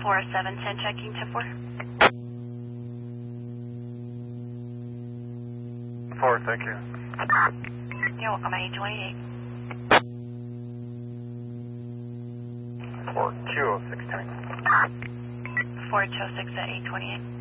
4710 checking to 4. 4, thank you. You're welcome, 828. 4, Q06 10. 406 at 828.